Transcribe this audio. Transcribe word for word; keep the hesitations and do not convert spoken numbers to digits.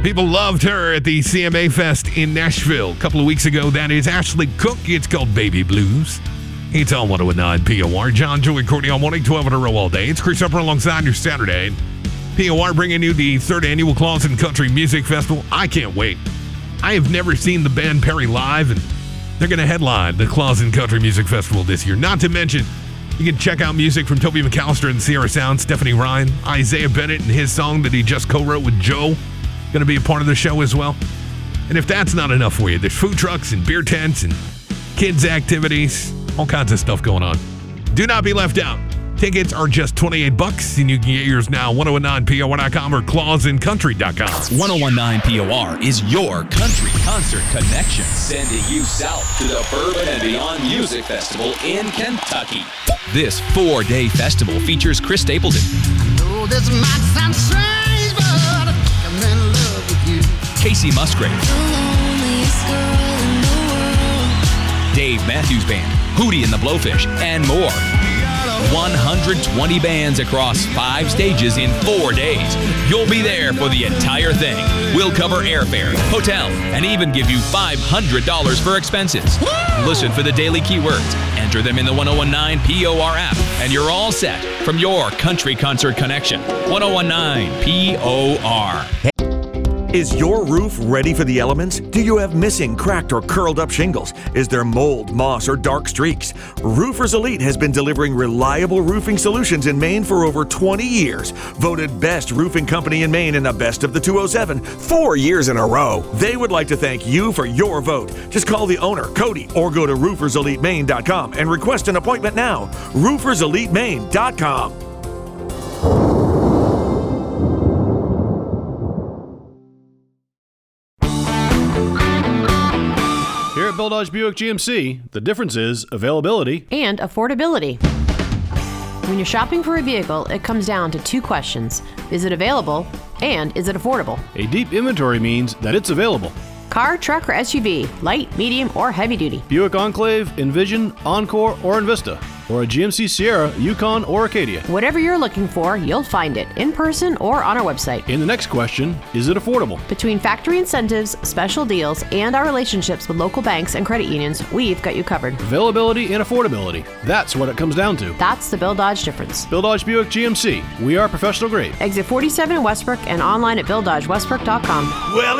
People loved her at the C M A Fest in Nashville a couple of weeks ago. That is Ashley Cook. It's called Baby Blues. It's on one oh nine P O R. John, Joey, Courtney all morning, twelve in a row all day. It's Chris Upper alongside your Saturday. P O R bringing you the third annual Clausen Country Music Festival. I can't wait. I have never seen the band Perry live, and they're going to headline the Clausen Country Music Festival this year. Not to mention, you can check out music from Toby McAllister and Sierra Sound, Stephanie Ryan, Isaiah Bennett and his song that he just co-wrote with Joe, going to be a part of the show as well. And if that's not enough for you, there's food trucks and beer tents and kids' activities, all kinds of stuff going on. Do not be left out. Tickets are just twenty-eight bucks, and you can get yours now, ten nineteen P O R dot com or clausen country dot com. ten nineteen P O R is your country concert connection, sending you south to the Bourbon and Beyond Music Festival in Kentucky. This four-day festival features Chris Stapleton, I know this might sound strange, but I'm in love with you. Casey Musgrave, Dave Matthews Band, Hootie and the Blowfish, and more. one hundred twenty bands across five stages in four days. You'll be there for the entire thing. We'll cover airfare, hotel, and even give you five hundred dollars for expenses. Woo! Listen for the daily keywords. Enter them in the ten nineteen P O R app, and you're all set from your country concert connection. ten nineteen P O R. Is your roof ready for the elements? Do you have missing, cracked, or curled up shingles? Is there mold, moss, or dark streaks? Roofers Elite has been delivering reliable roofing solutions in Maine for over twenty years. Voted best roofing company in Maine in the best of the two oh seven, four years in a row. They would like to thank you for your vote. Just call the owner, Cody, or go to roofers elite maine dot com and request an appointment now. roofers elite maine dot com. Here at Bill Dodge Buick G M C, the difference is availability and affordability. When you're shopping for a vehicle, it comes down to two questions. Is it available and is it affordable? A deep inventory means that it's available. Car, truck, or S U V, light, medium, or heavy duty. Buick Enclave, Envision, Encore, or Envista. Or a G M C Sierra, Yukon, or Acadia. Whatever you're looking for, you'll find it in person or on our website. And the next question, is it affordable? Between factory incentives, special deals, and our relationships with local banks and credit unions, we've got you covered. Availability and affordability. That's what it comes down to. That's the Bill Dodge difference. Bill Dodge Buick G M C. We are professional grade. Exit forty-seven in Westbrook and online at bill dodge westbrook dot com. Well,